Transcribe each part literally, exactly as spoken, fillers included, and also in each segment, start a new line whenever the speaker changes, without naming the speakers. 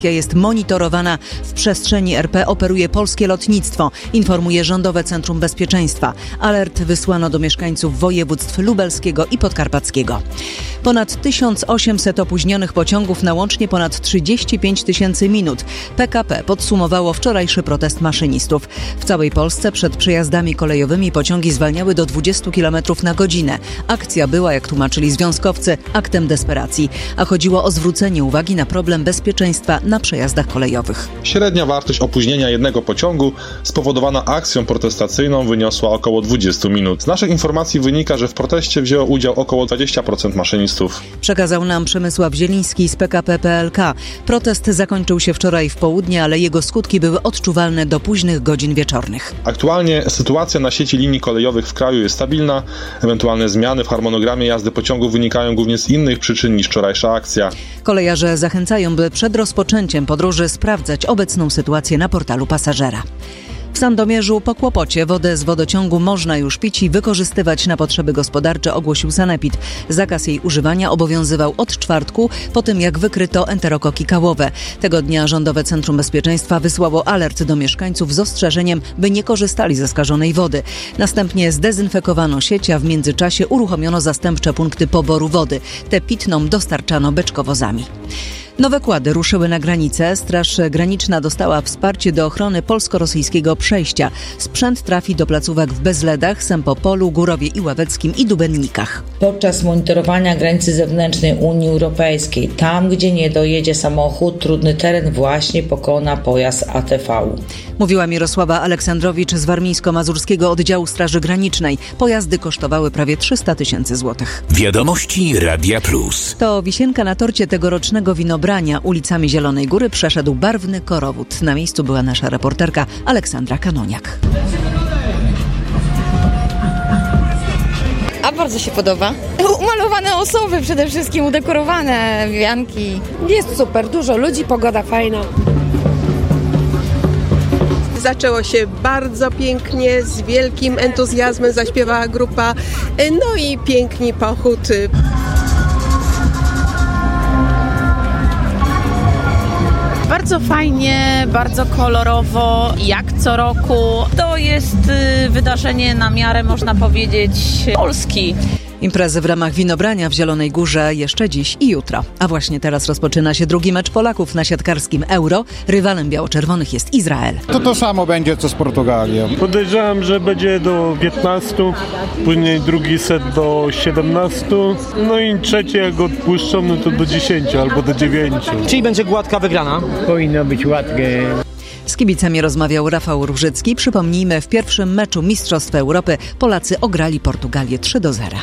Jest monitorowana. W przestrzeni R P operuje polskie lotnictwo, informuje Rządowe Centrum Bezpieczeństwa. Alert wysłano do mieszkańców województw lubelskiego i podkarpackiego. Ponad tysiąc osiemset opóźnionych pociągów na łącznie ponad trzydzieści pięć tysięcy minut. P K P podsumowało wczorajszy protest maszynistów. W całej Polsce przed przejazdami kolejowymi pociągi zwalniały do dwudziestu kilometrów na godzinę. Akcja była, jak tłumaczyli związkowcy, aktem desperacji, a chodziło o zwrócenie uwagi na problem bezpieczeństwa na przejazdach kolejowych.
Średnia wartość opóźnienia jednego pociągu spowodowana akcją protestacyjną wyniosła około dwadzieścia minut. Z naszych informacji wynika, że w proteście wzięło udział około dwadzieścia procent maszynistów.
Przekazał nam Przemysław Zieliński z P K P P L K. Protest zakończył się wczoraj w południe, ale jego skutki były odczuwalne do późnych godzin wieczornych.
Aktualnie sytuacja na sieci linii kolejowych w kraju jest stabilna. Ewentualne zmiany w harmonogramie jazdy pociągów wynikają głównie z innych przyczyn niż wczorajsza akcja.
Kolejarze zachęcają, by przed rozpoczęciem podróży sprawdzać obecną sytuację na portalu pasażera. W Sandomierzu po kłopocie wodę z wodociągu można już pić i wykorzystywać na potrzeby gospodarcze, ogłosił Sanepid. Zakaz jej używania obowiązywał od czwartku, po tym jak wykryto enterokoki kałowe. Tego dnia Rządowe Centrum Bezpieczeństwa wysłało alert do mieszkańców z ostrzeżeniem, by nie korzystali ze skażonej wody. Następnie zdezynfekowano sieć, a w międzyczasie uruchomiono zastępcze punkty poboru wody. Tę pitną dostarczano beczkowozami. Nowe kłady ruszyły na granicę. Straż Graniczna dostała wsparcie do ochrony polsko-rosyjskiego przejścia. Sprzęt trafi do placówek w Bezledach, Sempopolu, Górowie i Ławeckim i Dubennikach.
Podczas monitorowania granicy zewnętrznej Unii Europejskiej, tam gdzie nie dojedzie samochód, trudny teren właśnie pokona pojazd A T V.
Mówiła Mirosława Aleksandrowicz z Warmińsko-Mazurskiego Oddziału Straży Granicznej. Pojazdy kosztowały prawie trzysta tysięcy złotych.
Wiadomości Radia Plus.
To wisienka na torcie tegorocznego winobrania. Ulicami Zielonej Góry przeszedł barwny korowód. Na miejscu była nasza reporterka Aleksandra Kanoniak.
A bardzo się podoba. Umalowane osoby przede wszystkim, udekorowane wianki.
Jest super, dużo ludzi, pogoda fajna.
Zaczęło się bardzo pięknie, z wielkim entuzjazmem zaśpiewała grupa, no i piękny pochód.
Bardzo fajnie, bardzo kolorowo, jak co roku. To jest wydarzenie na miarę, można powiedzieć, Polski.
Imprezy w ramach winobrania w Zielonej Górze jeszcze dziś i jutro. A właśnie teraz rozpoczyna się drugi mecz Polaków na siatkarskim Euro. Rywalem biało-czerwonych jest Izrael.
To to samo będzie co z Portugalią.
Podejrzewam, że będzie do piętnastu, później drugi set do siedemnastu, no i trzeci jak odpuszczą, no to do dziesięciu albo do dziewięciu.
Czyli będzie gładka wygrana?
Powinno być łatwiej.
Z kibicami rozmawiał Rafał Różycki. Przypomnijmy, w pierwszym meczu Mistrzostw Europy Polacy ograli Portugalię trzy do zera.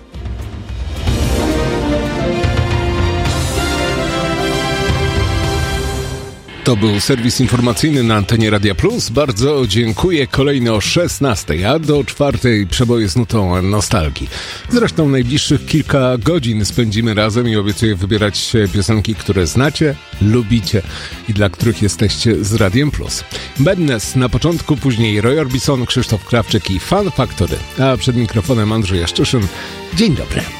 To był serwis informacyjny na antenie Radia Plus. Bardzo dziękuję. Kolejny o szesnastej, a do czwartej przeboje z nutą nostalgii. Zresztą najbliższych kilka godzin spędzimy razem i obiecuję wybierać piosenki, które znacie, lubicie i dla których jesteście z Radiem Plus. Badness na początku, później Roy Orbison, Krzysztof Krawczyk i Fun Factory. A przed mikrofonem Andrzej Jaszczyszyn. Dzień dobry.